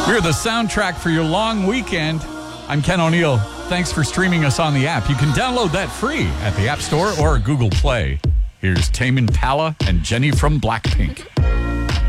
We're the soundtrack for your long weekend. I'm Ken O'Neill. Thanks for streaming us on the app. You can download that free at the App Store or Google Play. Here's Tame Impala and Jenny from Blackpink.